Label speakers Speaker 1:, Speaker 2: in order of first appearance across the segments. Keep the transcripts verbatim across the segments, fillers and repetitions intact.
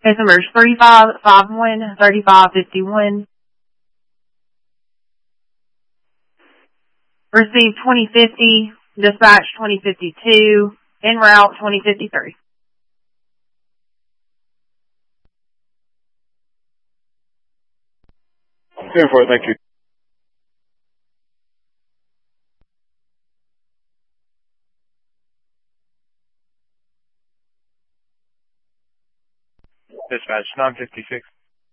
Speaker 1: Case number is three five five one, three five five one. Received twenty fifty, dispatch twenty fifty-two, en route twenty fifty-three.
Speaker 2: ten four, thank you.
Speaker 3: Dispatch nine fifty-six.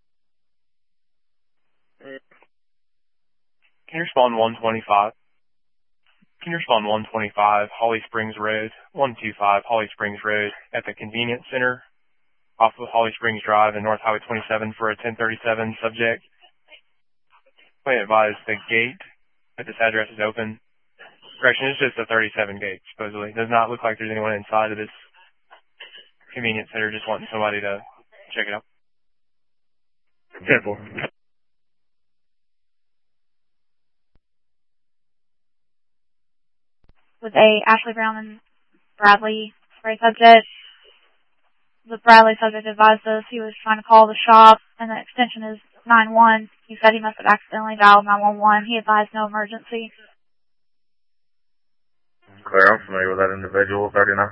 Speaker 3: Can you respond one twenty-five? Can you respond one twenty-five, Holly Springs Road, one two five Holly Springs Road at the Convenience Center off of Holly Springs Drive and North Highway twenty-seven for a ten thirty-seven subject? Please advise the gate at this address is open. Correction, it's just a thirty-seven gate, supposedly. It does not look like there's anyone inside of this convenience center, just wanting somebody to check it out.
Speaker 2: ten four.
Speaker 4: With a Ashley Brown and Bradley spray subject. The Bradley subject advised us he was trying to call the shop, and the extension is nine one. He said he must have accidentally dialed nine one one. He advised no emergency.
Speaker 2: Claire, I'm familiar with that individual, thirty-nine.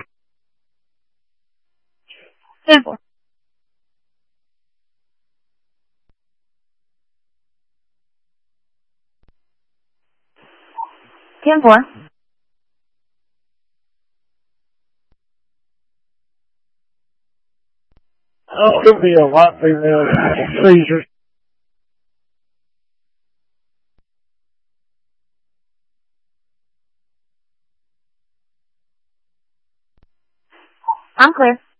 Speaker 4: ten four.
Speaker 1: ten four.
Speaker 5: Oh, could be a white female seizure.
Speaker 1: I'm clear.